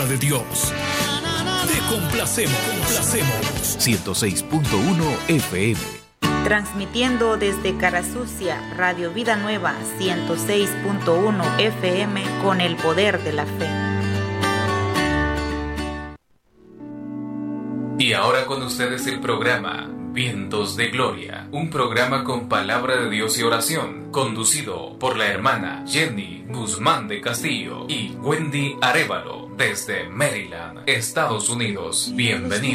de Dios. Te complacemos. 106.1 FM. Transmitiendo desde Carasucia, Radio Vida Nueva 106.1 FM con el poder de la fe. Y ahora con ustedes el programa Vientos de Gloria, un programa con palabra de Dios y oración, conducido por la hermana Jenny Guzmán de Castillo y Wendy Arévalo desde Maryland, Estados Unidos. Bienvenidos.